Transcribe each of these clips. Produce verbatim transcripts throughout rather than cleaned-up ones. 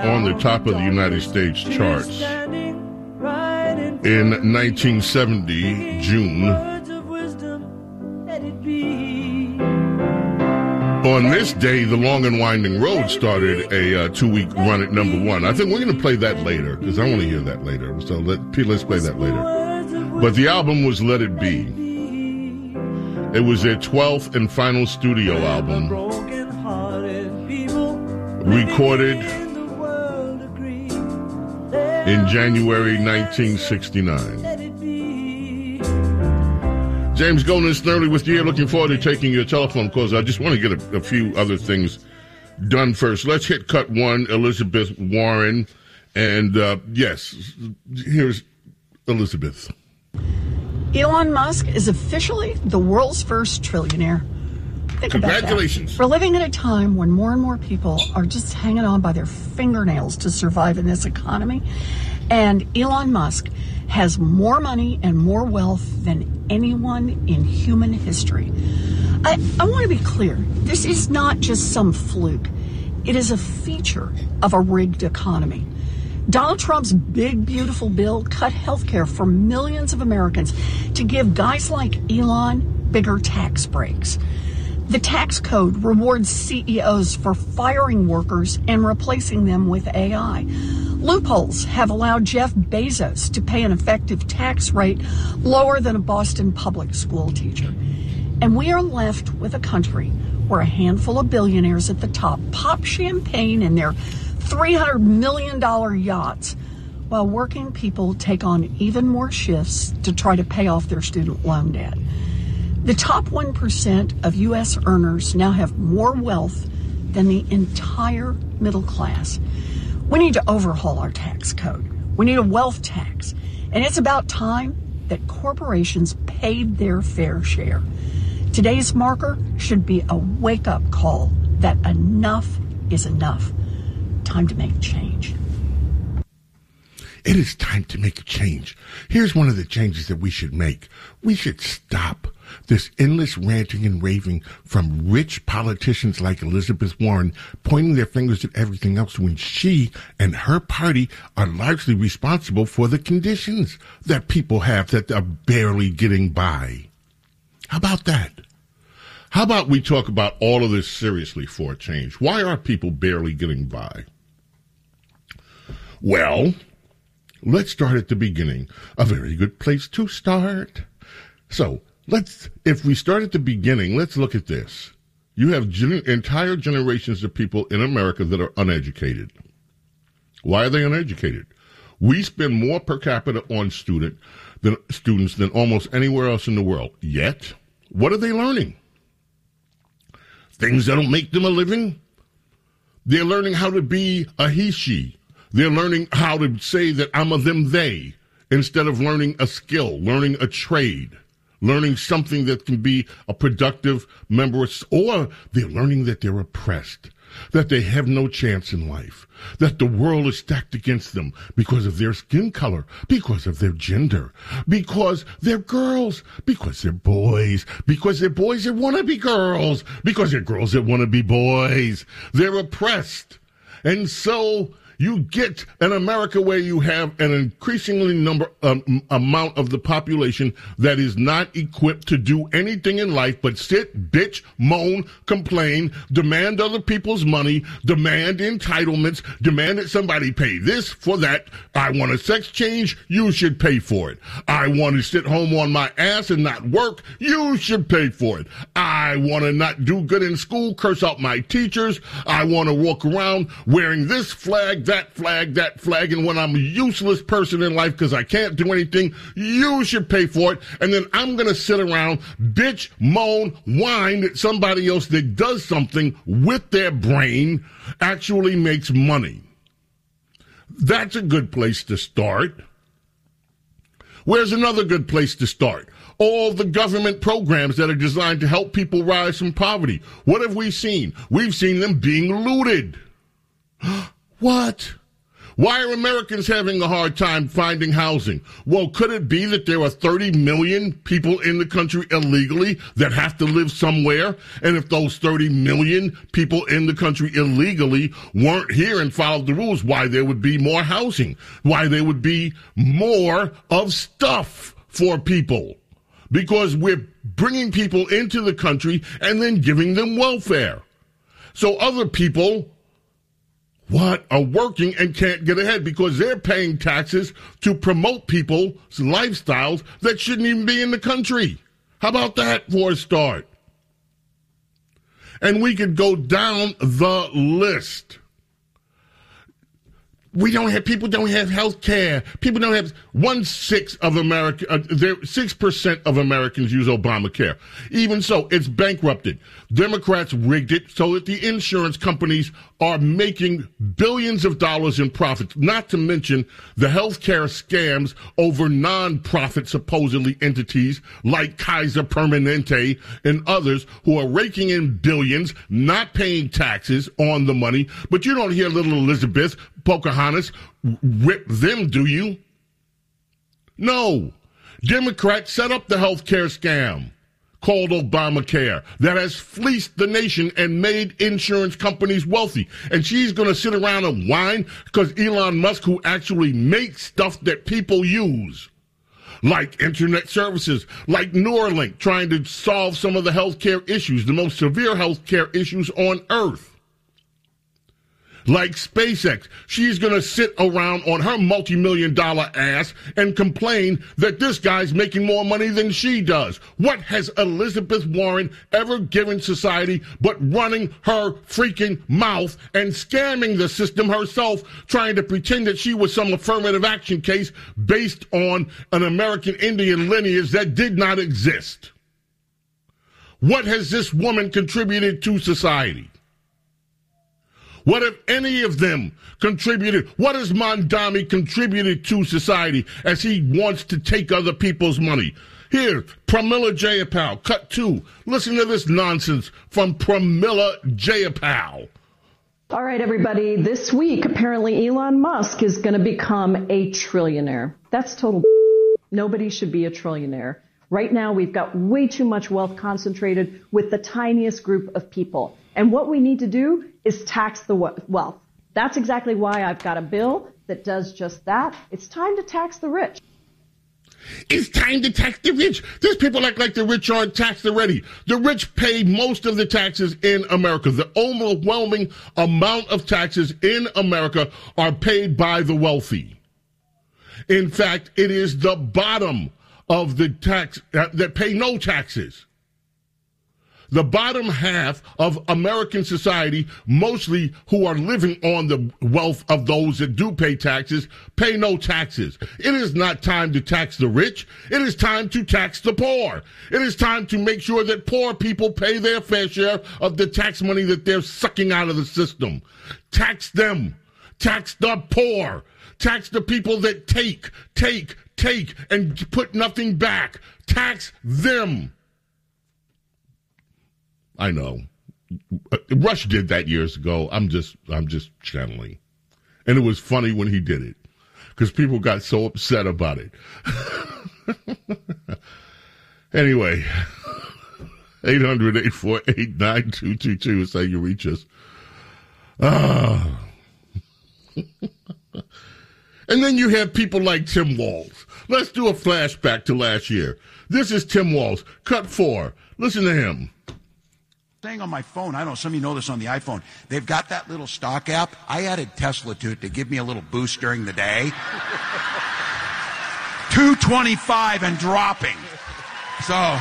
on the top of the United States charts in nineteen seventy, June. On this day, The Long and Winding Road started a uh, two-week run at number one. I think we're going to play that later, because I want to hear that later. So let, let's play that later. But the album was Let It Be. It was their twelfth and final studio album, recorded in January nineteen sixty-nine. James Golden and Snerdley with you here. Looking forward to taking your telephone calls. I just want to get a, a few other things done first. Let's hit cut one, Elizabeth Warren. And, uh, yes, here's Elizabeth. Elon Musk is officially the world's first trillionaire. Think Congratulations. About that. We're living at a time when more and more people are just hanging on by their fingernails to survive in this economy. And Elon Musk has more money and more wealth than anyone in human history. I, I want to be clear. This is not just some fluke. It is a feature of a rigged economy. Donald Trump's big, beautiful bill cut health care for millions of Americans to give guys like Elon bigger tax breaks. The tax code rewards C E Os for firing workers and replacing them with A I. Loopholes have allowed Jeff Bezos to pay an effective tax rate lower than a Boston public school teacher. And we are left with a country where a handful of billionaires at the top pop champagne in their three hundred million dollars yachts, while working people take on even more shifts to try to pay off their student loan debt. The top one percent of U S earners now have more wealth than the entire middle class. We need to overhaul our tax code. We need a wealth tax. And it's about time that corporations paid their fair share. Today's marker should be a wake-up call that enough is enough. Time to make change. It is time to make a change. Here's one of the changes that we should make. We should stop this endless ranting and raving from rich politicians like Elizabeth Warren, pointing their fingers at everything else when she and her party are largely responsible for the conditions that people have that are barely getting by. How about that? How about we talk about all of this seriously for a change? Why are people barely getting by? Well, let's start at the beginning. A very good place to start. So, let's, if we start at the beginning, let's look at this. You have gen- entire generations of people in America that are uneducated. Why are they uneducated? We spend more per capita on student than students than almost anywhere else in the world. Yet, what are they learning? Things that'll make them a living? They're learning how to be a he, she. They're learning how to say that I'm a them, they, instead of learning a skill, learning a trade, learning something that can be a productive member, or they're learning that they're oppressed, that they have no chance in life, that the world is stacked against them because of their skin color, because of their gender, because they're girls, because they're boys, because they're boys that want to be girls, because they're girls that want to be boys. They're oppressed. And so you get an America where you have an increasingly number um, amount of the population that is not equipped to do anything in life but sit, bitch, moan, complain, demand other people's money, demand entitlements, demand that somebody pay this for that. I want a sex change, you should pay for it. I want to sit home on my ass and not work, you should pay for it. I want to not do good in school, curse out my teachers. I want to walk around wearing this flag, that flag, that flag, and when I'm a useless person in life because I can't do anything, you should pay for it. And then I'm going to sit around, bitch, moan, whine that somebody else that does something with their brain actually makes money. That's a good place to start. Where's another good place to start? All the government programs that are designed to help people rise from poverty. What have we seen? We've seen them being looted. What? Why are Americans having a hard time finding housing? Well, could it be that there are thirty million people in the country illegally that have to live somewhere? And if those thirty million people in the country illegally weren't here and followed the rules, why there would be more housing? Why there would be more of stuff for people? Because we're bringing people into the country and then giving them welfare. So other people, what, are working and can't get ahead because they're paying taxes to promote people's lifestyles that shouldn't even be in the country. How about that for a start? And we could go down the list. We don't have, people don't have health care. People don't have, one sixth of America, uh, there, six percent of Americans use Obamacare. Even so, it's bankrupted. Democrats rigged it so that the insurance companies are making billions of dollars in profits, not to mention the health care scams over non-profit, supposedly, entities like Kaiser Permanente and others who are raking in billions, not paying taxes on the money. But you don't hear little Elizabeth Pocahontas rip them, do you? No. Democrats set up the health care scam called Obamacare that has fleeced the nation and made insurance companies wealthy. And she's going to sit around and whine because Elon Musk, who actually makes stuff that people use, like internet services, like Neuralink, trying to solve some of the healthcare issues, the most severe healthcare issues on Earth, like SpaceX. She's going to sit around on her multi-million dollar ass and complain that this guy's making more money than she does. What has Elizabeth Warren ever given society but running her freaking mouth and scamming the system herself, trying to pretend that she was some affirmative action case based on an American Indian lineage that did not exist? What has this woman contributed to society? What if any of them contributed? What has Mondami contributed to society as he wants to take other people's money? Here, Pramila Jayapal, cut two. Listen to this nonsense from Pramila Jayapal. All right, everybody. This week, apparently Elon Musk is going to become a trillionaire. That's total. Nobody should be a trillionaire. Right now, we've got way too much wealth concentrated with the tiniest group of people. And what we need to do is tax the wealth. That's exactly why I've got a bill that does just that. It's time to tax the rich. It's time to tax the rich. These people act like the rich aren't taxed already. The rich pay most of the taxes in America. The overwhelming amount of taxes in America are paid by the wealthy. In fact, it is the bottom of the tax uh, that pay no taxes. The bottom half of American society, mostly who are living on the wealth of those that do pay taxes, pay no taxes. It is not time to tax the rich. It is time to tax the poor. It is time to make sure that poor people pay their fair share of the tax money that they're sucking out of the system. Tax them. Tax the poor. Tax the people that take, take, take, and put nothing back. Tax them. I know. Rush did that years ago. I'm just, I'm just channeling. And it was funny when he did it because people got so upset about it. Anyway, eight hundred, eight four eight, nine two two two is how you reach us. Ah. And then you have people like Tim Walz. Let's do a flashback to last year. This is Tim Walz. Cut four. Listen to him. Saying on my phone, I don't know, some of you know this on the iPhone, they've got that little stock app. I added Tesla to it to give me a little boost during the day. two twenty-five and dropping. So.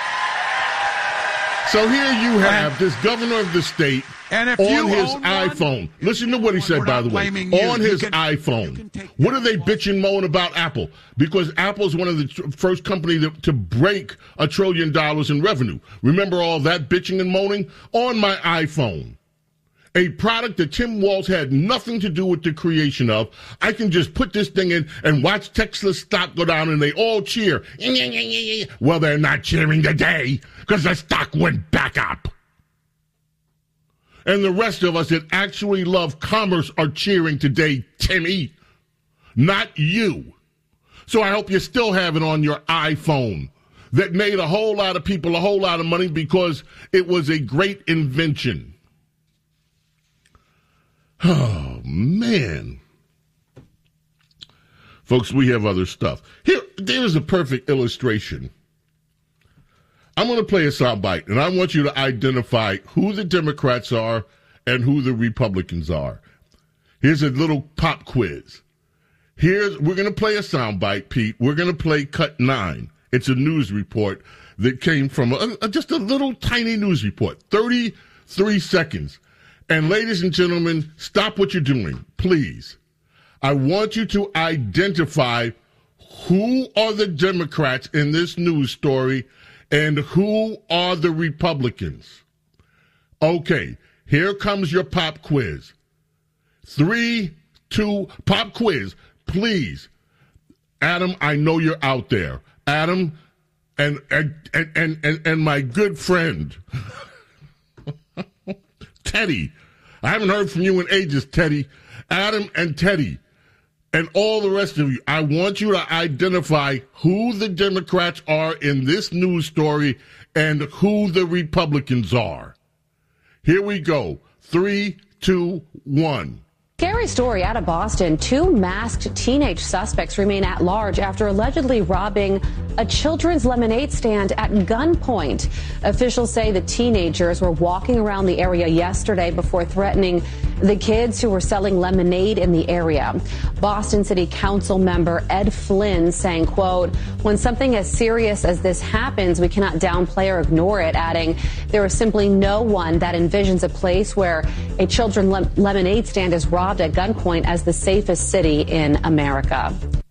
So here you have and, this governor of the state and if on you his own iPhone. One, Listen to what he said, by the way. You. On his can, iPhone. What are they bitching, moan about Apple? Because Apple's one of the tr- first companies to, to break a trillion dollars in revenue. Remember all that bitching and moaning? On my iPhone. A product that Tim Walz had nothing to do with the creation of. I can just put this thing in and watch Tesla stock go down and they all cheer. Well, they're not cheering today because the stock went back up. And the rest of us that actually love commerce are cheering today, Timmy. Not you. So I hope you still have it on your iPhone that made a whole lot of people a whole lot of money because it was a great invention. Oh, man. Folks, we have other stuff. Here, there's a perfect illustration. I'm going to play a soundbite, and I want you to identify who the Democrats are and who the Republicans are. Here's a little pop quiz. Here's we're going to play a soundbite, Pete. We're going to play cut nine. It's a news report that came from a, a, just a little tiny news report, thirty-three seconds. And ladies and gentlemen, stop what you're doing, please. I want you to identify who are the Democrats in this news story and who are the Republicans. Okay, here comes your pop quiz. Three, two, pop quiz, please. Adam, I know you're out there. Adam and and and and, and my good friend Teddy. I haven't heard from you in ages, Teddy. Adam and Teddy and all the rest of you, I want you to identify who the Democrats are in this news story and who the Republicans are. Here we go. Three, two, one. Scary story out of Boston. Two masked teenage suspects remain at large after allegedly robbing a children's lemonade stand at gunpoint. Officials say the teenagers were walking around the area yesterday before threatening the kids who were selling lemonade in the area. Boston City Council member Ed Flynn saying, quote, "When something as serious as this happens, we cannot downplay or ignore it," adding, "There is simply no one that envisions a place where a children's le- lemonade stand is robbed at gunpoint as the safest city in America."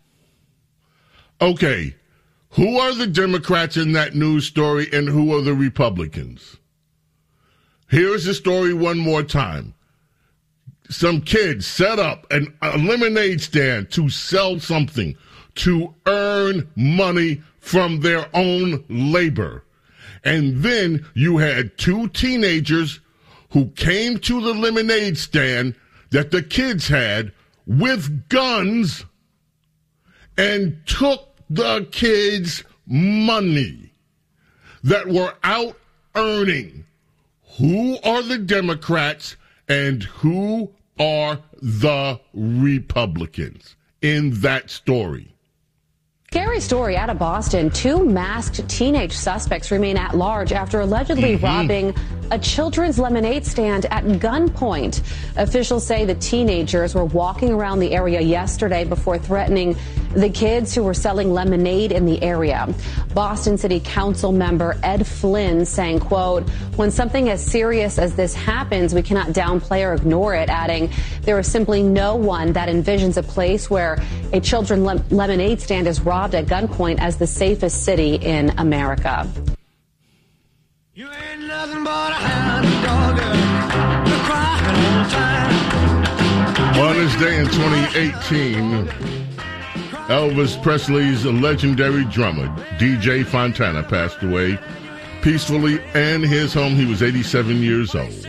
Okay, who are the Democrats in that news story and who are the Republicans? Here's the story one more time. Some kids set up an, a lemonade stand to sell something, to earn money from their own labor. And then you had two teenagers who came to the lemonade stand that the kids had with guns and took the kids' money that were out earning. Who are the Democrats and who are the Republicans in that story? Scary story out of Boston. Two masked teenage suspects remain at large after allegedly mm-hmm. robbing a children's lemonade stand at gunpoint. Officials say the teenagers were walking around the area yesterday before threatening the kids who were selling lemonade in the area. Boston City Council member Ed Flynn saying, quote, "When something as serious as this happens, we cannot downplay or ignore it," adding, "There is simply no one that envisions a place where a children's le- lemonade stand is robbed at gunpoint as the safest city in America." You ain't nothing but a hound dog, you're crying all the time. On this day in twenty eighteen, Elvis Presley's legendary drummer, D J Fontana, passed away peacefully in his home. He was eighty-seven years old.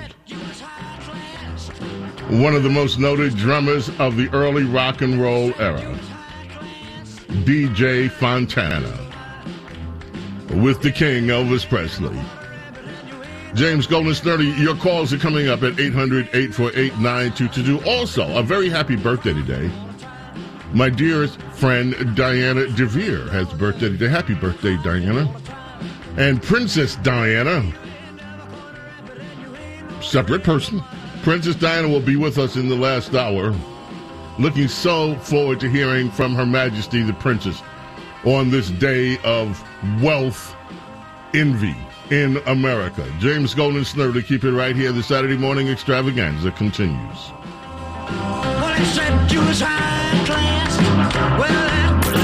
One of the most noted drummers of the early rock and roll era, D J Fontana, with the king, Elvis Presley. James Golden Snurdy, your calls are coming up at eight hundred, eight four eight, nine two two two. Also, a very happy birthday today. My dearest friend, Diana DeVere, has birthday today. Happy birthday, Diana. And Princess Diana, separate person. Princess Diana will be with us in the last hour. Looking so forward to hearing from Her Majesty the Princess on this day of wealth envy in America. James Golden Snurdy, keep it right here. The Saturday morning extravaganza continues. Well, they said you was high class. Well, that